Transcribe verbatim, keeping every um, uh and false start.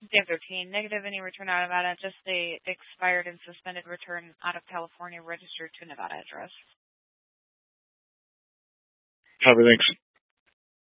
Day of thirteen, negative any return out of Nevada, just the expired and suspended return out of California registered to Nevada address. Copy, thanks.